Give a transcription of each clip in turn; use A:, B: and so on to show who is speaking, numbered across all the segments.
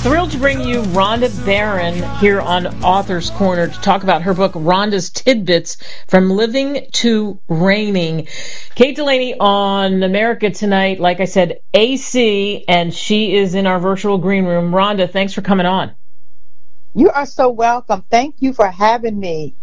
A: Thrilled to bring you Rhonda Barron here on Author's Corner to talk about her book, Rhonda's Tidbits, From Living to Reigning. Kate Delaney on America Tonight, like I said, AC, and she is in our virtual green room. Rhonda, thanks for coming on.
B: You are so welcome. Thank you for having me.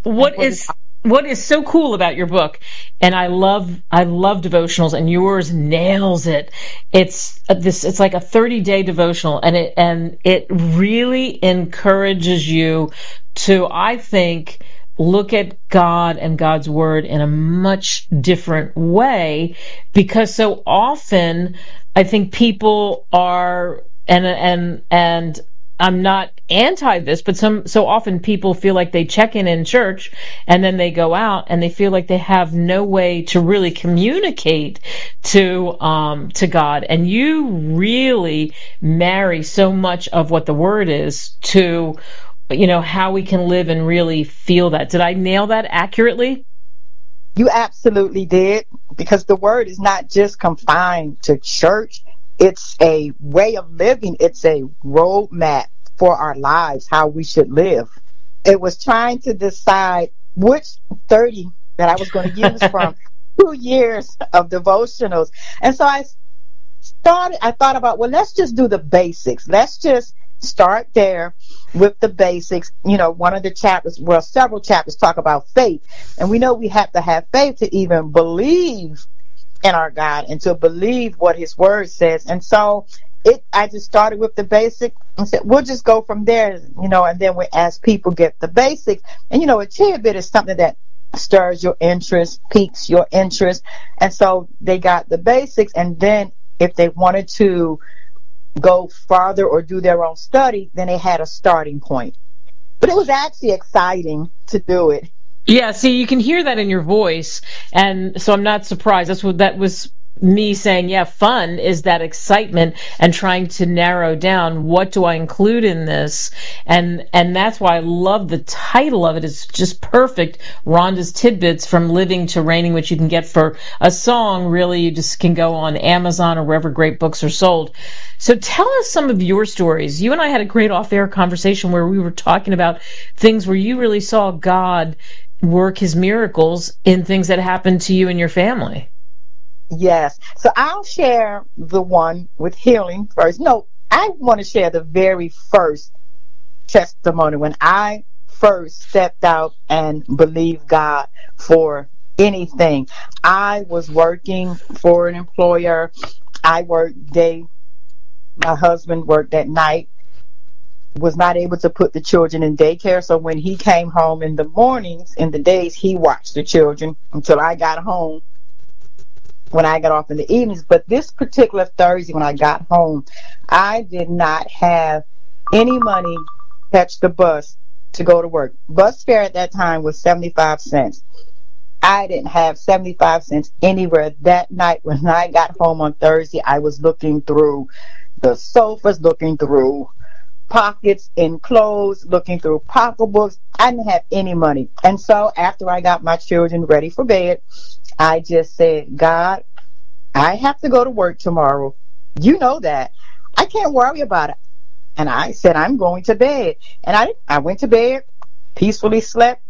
A: What is so cool about your book, and I love devotionals, and yours nails it. It's like a 30-day devotional, and it really encourages you to, I think, look at God and God's Word in a much different way, because so often I think people are, and I'm not anti this, but so often people feel like they check in church and then they go out and they feel like they have no way to really communicate to God. And you really marry so much of what the Word is to, how we can live and really feel that. Did I nail that accurately?
B: You absolutely did, because the Word is not just confined to church. It's a way of living. It's a roadmap for our lives, how we should live. It was trying to decide which 30 that I was going to use from 2 years of devotionals. And so I thought about, well, let's just do the basics. Let's just start there with the basics. One of the chapters, several chapters talk about faith. And we know we have to have faith to even believe in our God and to believe what His Word says. And so I just started with the basic and said, we'll just go from there, and then as people get the basics, and a tidbit is something that stirs your interest, piques your interest. And so they got the basics, and then if they wanted to go farther or do their own study, then they had a starting point. But it was actually exciting to do it.
A: Yeah, see, you can hear that in your voice, and so I'm not surprised. That was me saying, yeah, fun is that excitement and trying to narrow down what do I include in this, and that's why I love the title of it. It's just perfect. Rhonda's Tidbits, From Living to Reigning, which you can get for a song. Really, you just can go on Amazon or wherever great books are sold. So tell us some of your stories. You and I had a great off-air conversation where we were talking about things where you really saw God work His miracles in things that happened to you and your family.
B: Yes. So I'll share the one with healing first. No, I want to share the very first testimony when I first stepped out and believed God for anything. I was working for an employer. I worked day. My husband worked at night. Was not able to put the children in daycare. So when he came home in the mornings, in the days, he watched the children until I got home. When I got off in the evenings. But this particular Thursday when I got home, I did not have any money to catch the bus to go to work. Bus fare at that time was 75 cents. I didn't have 75 cents anywhere. That night when I got home on Thursday, I was looking through the sofas, looking through pockets in clothes, looking through pocketbooks. I didn't have any money. And so after I got my children ready for bed, I just said, God, I have to go to work tomorrow. You know that. I can't worry about it. And I said, I'm going to bed. And I went to bed, peacefully slept.